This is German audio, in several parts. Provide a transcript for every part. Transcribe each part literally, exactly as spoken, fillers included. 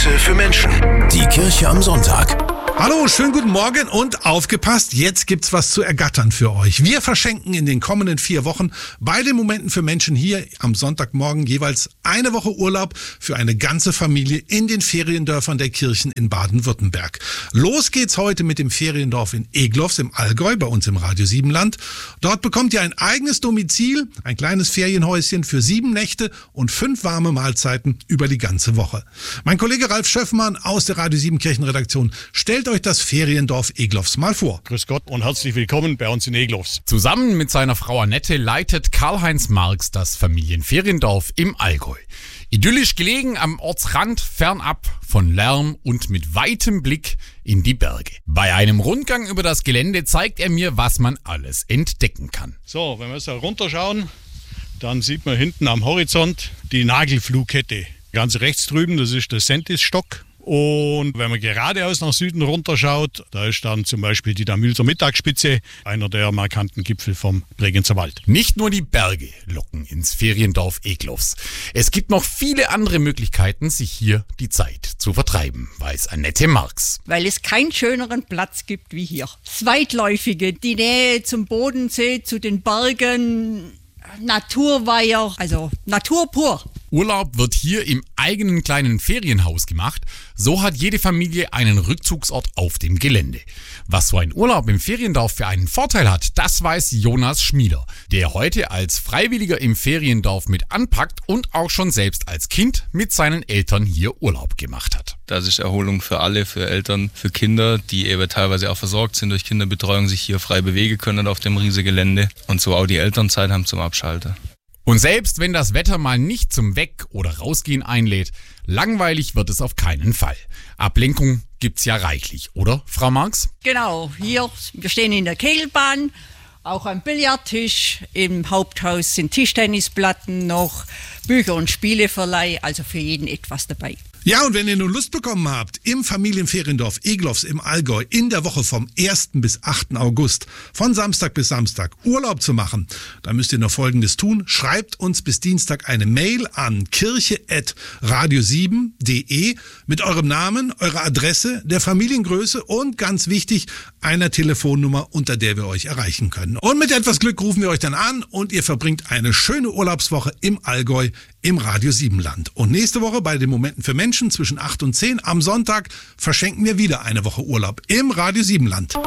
Momente für Menschen. Die Kirche am Sonntag. Hallo, schönen guten Morgen und aufgepasst, jetzt gibt's was zu ergattern für euch. Wir verschenken in den kommenden vier Wochen bei den Momenten für Menschen hier am Sonntagmorgen jeweils eine Woche Urlaub für eine ganze Familie in den Feriendörfern der Kirchen in Baden-Württemberg. Los geht's heute mit dem Feriendorf in Eglofs im Allgäu, bei uns im Radio sieben Land. Dort bekommt ihr ein eigenes Domizil, ein kleines Ferienhäuschen für sieben Nächte und fünf warme Mahlzeiten über die ganze Woche. Mein Kollege Ralf Schöffmann aus der Radio sieben Kirchenredaktion stellt euch das Feriendorf Eglofs mal vor. Grüß Gott und herzlich willkommen bei uns in Eglofs. Zusammen mit seiner Frau Annette leitet Karl-Heinz Marx das Familienferiendorf im Allgäu. Idyllisch gelegen am Ortsrand, fernab von Lärm und mit weitem Blick in die Berge. Bei einem Rundgang über das Gelände zeigt er mir, was man alles entdecken kann. So, wenn wir so runterschauen, dann sieht man hinten am Horizont die Nagelfluhkette. Ganz rechts drüben, das ist der Sentisstock. Und wenn man geradeaus nach Süden runterschaut, da ist dann zum Beispiel die Damülser Mittagsspitze, einer der markanten Gipfel vom Bregenzer Wald. Nicht nur die Berge locken ins Feriendorf Eglofs. Es gibt noch viele andere Möglichkeiten, sich hier die Zeit zu vertreiben, weiß Annette Marx. Weil es keinen schöneren Platz gibt wie hier. Das Weitläufige, die Nähe zum Bodensee, zu den Bergen, Naturweiher, also Natur pur. Urlaub wird hier im eigenen kleinen Ferienhaus gemacht. So hat jede Familie einen Rückzugsort auf dem Gelände. Was so ein Urlaub im Feriendorf für einen Vorteil hat, das weiß Jonas Schmieder, der heute als Freiwilliger im Feriendorf mit anpackt und auch schon selbst als Kind mit seinen Eltern hier Urlaub gemacht hat. Das ist Erholung für alle, für Eltern, für Kinder, die eben teilweise auch versorgt sind durch Kinderbetreuung, sich hier frei bewegen können auf dem riesigen Gelände und so auch die Elternzeit haben zum Abschalten. Und selbst wenn das Wetter mal nicht zum Weg- oder Rausgehen einlädt, langweilig wird es auf keinen Fall. Ablenkung gibt's ja reichlich, oder, Frau Marx? Genau, hier, wir stehen in der Kegelbahn, auch am Billardtisch, im Haupthaus sind Tischtennisplatten noch, Bücher- und Spieleverleih, also für jeden etwas dabei. Ja, und wenn ihr nun Lust bekommen habt, im Familienferiendorf Eglofs im Allgäu in der Woche vom ersten bis achten August, von Samstag bis Samstag Urlaub zu machen, dann müsst ihr nur Folgendes tun. Schreibt uns bis Dienstag eine Mail an kirche at radio sieben punkt de mit eurem Namen, eurer Adresse, der Familiengröße und ganz wichtig, einer Telefonnummer, unter der wir euch erreichen können. Und mit etwas Glück rufen wir euch dann an und ihr verbringt eine schöne Urlaubswoche im Allgäu im Radio sieben Land. Und nächste Woche bei den Momenten für Menschen zwischen acht und zehn am Sonntag verschenken wir wieder eine Woche Urlaub im Radio sieben Land.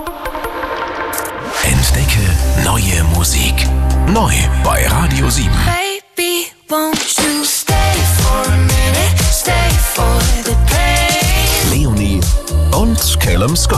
Entdecke neue Musik. Neu bei Radio sieben. Baby, won't you stay for a minute? Stay for the pain. Leonie und Calum Scott.